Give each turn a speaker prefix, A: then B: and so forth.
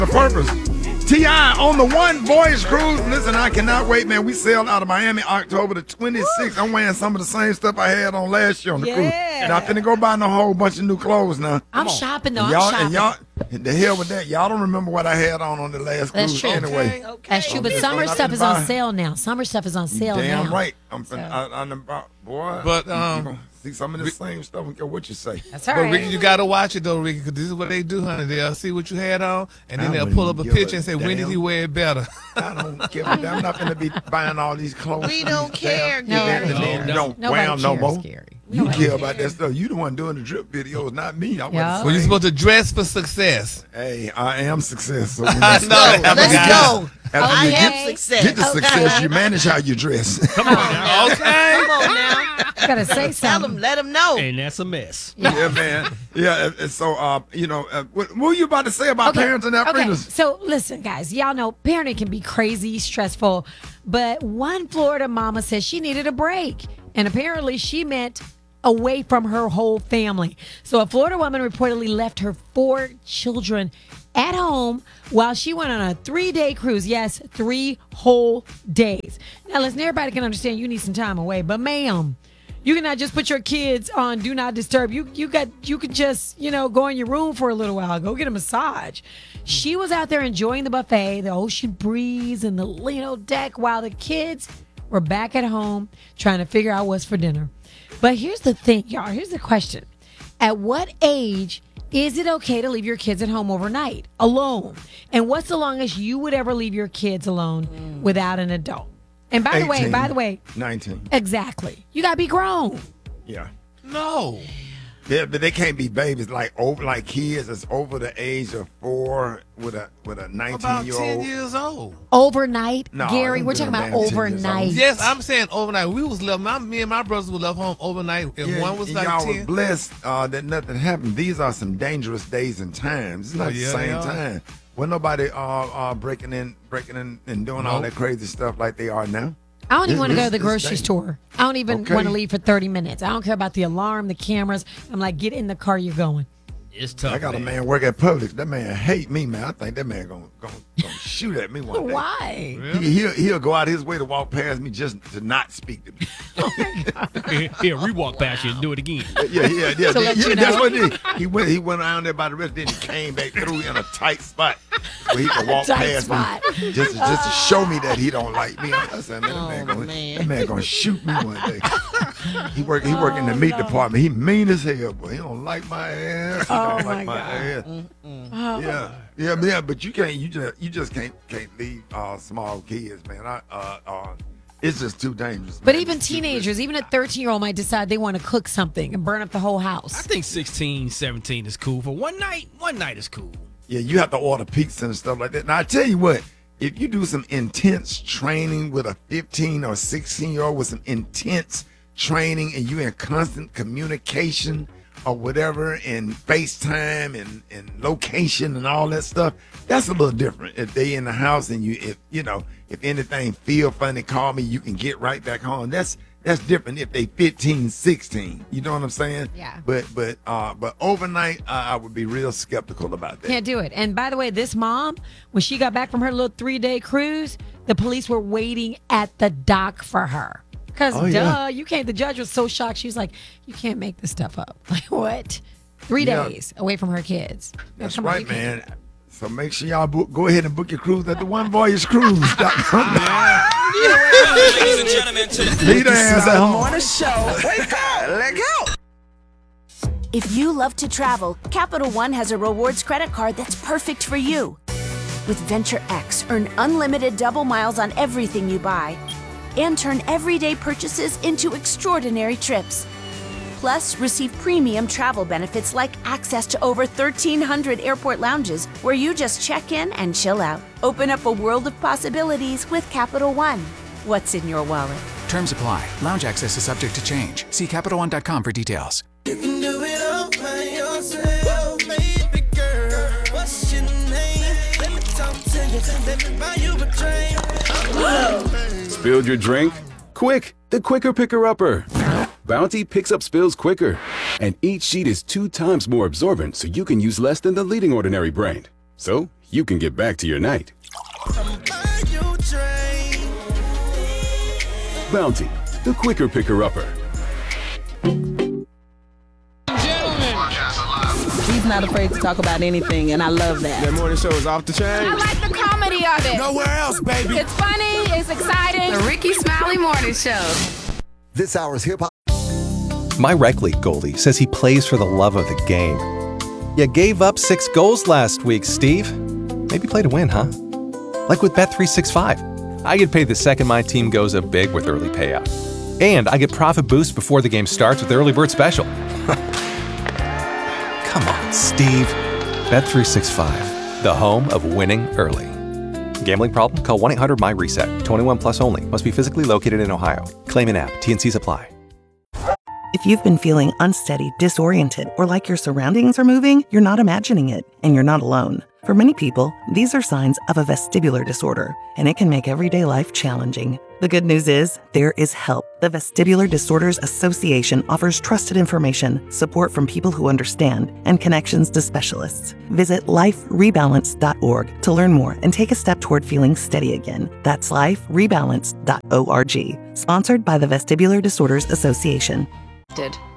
A: The purpose. T.I. on the One Voyage Cruise. Listen, I cannot wait, man. We sailed out of Miami October the 26th. I'm wearing some of the same stuff I had on last year on the cruise. And I'm finna go buy a whole bunch of new clothes now.
B: I'm shopping, though.
A: And y'all, the hell with that. Y'all don't remember what I had on the last
B: That's
A: cruise
B: true.
A: anyway.
B: That's true, but summer stuff is on sale now. Summer stuff is on sale now.
A: Damn right. I'm boy.
C: But
A: you gonna see some of the same stuff. I don't care what you say.
B: That's all
C: But
B: right.
C: Ricky, you gotta watch it though, Ricky, because this is what they do, honey. They'll see what you had on, and then
A: I
C: they'll
A: wouldn't
C: pull up a
A: give
C: picture
A: a
C: and say, "When did he
A: damn.
C: wear it better?"
A: I don't care. I'm not gonna be buying all these clothes.
D: We
A: from
D: don't
A: these
D: care,
A: damn
D: Gary.
A: events, and then you don't
B: Nobody
A: wear them no
B: cares,
A: more.
B: Gary.
A: You
B: Nobody
A: care about that stuff. You the one doing the drip videos, not me. I
B: Yeah.
A: wasn't
C: Well, you're
A: saying,
C: supposed to dress for success.
A: hey, I am successful.
C: I know.
D: Let's go.
A: After
D: I
A: you
D: have
A: get,
D: success.
A: get the success, you manage how you dress.
D: Come on now. Come on now.
B: Gotta say
D: Tell
B: something.
D: them, let them know.
E: And that's a mess.
A: Yeah, man. Yeah, and so, what were you about to say about parenting that
B: Okay,
A: freedom?
B: so listen, guys. Y'all know parenting can be crazy, stressful, but one Florida mama says she needed a break, and apparently she meant away from her whole family. So a Florida woman reportedly left her 4 children at home while she went on a 3-day cruise. Yes, 3 whole days. Now, listen, everybody can understand you need some time away, but ma'am, you cannot just put your kids on Do Not Disturb. You could just, go in your room for a little while. Go get a massage. She was out there enjoying the buffet, the ocean breeze, and the deck while the kids were back at home trying to figure out what's for dinner. But here's the thing, y'all. Here's the question. At what age is it okay to leave your kids at home overnight alone? And what's the longest you would ever leave your kids alone without an adult? And by the way,
A: 19.
B: exactly. You gotta be grown.
A: Yeah.
C: No.
A: Yeah, but they can't be babies like kids that's over the age of 4 with a
C: About
A: 19-year-old.
C: 10 years old.
B: Overnight,
A: No,
B: Gary.
A: them
B: We're talking
A: damn
B: about
A: 10 years old.
B: overnight.
C: Yes, I'm saying overnight. We was left. Me and my brothers were left home overnight, and one was like
A: y'all
C: 10.
A: were blessed that nothing happened. These are some dangerous days and times. It's not the
C: yeah,
A: same
C: they are.
A: time. When nobody breaking in and doing all that crazy stuff like they are now.
B: I don't even want to go to the
A: It's
B: grocery
A: dangerous.
B: store. I don't even
A: Okay.
B: want to leave for 30 minutes. I don't care about the alarm, the cameras. I'm like, get in the car, you're going.
E: It's tough.
A: I got a man work at Publix. That man hate me, man. I think that man gonna shoot at me one day.
B: Why?
A: He'll go out his way to walk past me just to not speak to me.
E: Here, we walk past you and do it again.
A: Yeah.
B: To let you
A: That's
B: know.
A: what he went around there by the rest. Then he came back through in a tight spot where he could walk
B: Tight
A: past
B: spot.
A: me just to show me that he don't like me. I said, man,
D: man.
A: that man gonna shoot me one day. He work in the meat department. He mean as hell, boy. He don't like my ass. He don't like my ass. Yeah. But you can't. You just can't leave small kids, man. It's just too dangerous.
B: But
A: man.
B: even
A: It's too
B: teenagers, even a 13-year-old might decide they want to cook something and burn up the whole
E: I
B: house.
E: think 16, 17 is cool. For one night is cool.
A: Yeah, you have to order pizza and stuff like that. Now, I tell you what, if you do some intense training with a 15 or 16-year-old with some intense training and you're in constant communication or whatever and FaceTime and location and all that stuff, that's a little different. If they in the house and if anything feel funny, call me, you can get right back home. That's different if they 15, 16. You know what I'm saying?
B: Yeah.
A: But overnight, I would be real skeptical about that.
B: Can't do it. And by the way, this mom, when she got back from her little 3-day cruise, the police were waiting at the dock for her. Because, you can't. The judge was so shocked. She was like, you can't make this stuff up. Like, what? 3
A: Yeah.
B: days away from her kids.
A: That's
B: Come on,
A: right,
B: you can't do
A: man. So make sure y'all go ahead and book your cruise at the OneVoyageCruise.com.
F: Ladies and gentlemen,
A: Leave the ass at home.
D: On a show. Wake up. Let go.
G: If you love to travel, Capital One has a rewards credit card that's perfect for you. With Venture X, earn unlimited double miles on everything you buy and turn everyday purchases into extraordinary trips. Plus, receive premium travel benefits like access to over 1,300 airport lounges where you just check in and chill out. Open up a world of possibilities with Capital One. What's in your wallet?
H: Terms apply. Lounge access is subject to change. See CapitalOne.com for details.
F: you can do it all by yourself, baby girl. What's your name? Let me talk to you. Let me buy you a drink.
I: Spilled your drink? Quick, the quicker picker-upper. Bounty picks up spills quicker, and each sheet is 2 times more absorbent so you can use less than the leading ordinary brand. So, you can get back to your night.
F: Buy you drink.
I: Bounty, the quicker picker-upper.
J: He's not afraid to talk about anything, and I love that.
D: That morning show is off the chain.
K: I like the comedy of it.
D: Nowhere else, baby.
K: It's funny, it's exciting.
L: The Ricky Smiley Morning Show.
M: This hour's hip-hop.
N: My rec league goalie says he plays for the love of the game. You gave up 6 goals last week, Steve. Maybe play to win, huh? Like with Bet365. I get paid the second my team goes up big with early payout. And I get profit boost before the game starts with the early bird special. Come on, Steve. Bet365, the home of winning early. Gambling problem? Call 1-800-MY-RESET. 21 plus only. Must be physically located in Ohio. Claim in app. T&Cs apply.
O: If you've been feeling unsteady, disoriented, or like your surroundings are moving, you're not imagining it, and you're not alone. For many people, these are signs of a vestibular disorder, and it can make everyday life challenging. The good news is, there is help. The Vestibular Disorders Association offers trusted information, support from people who understand, and connections to specialists. Visit liferebalance.org to learn more and take a step toward feeling steady again. That's liferebalance.org. Sponsored by the Vestibular Disorders Association.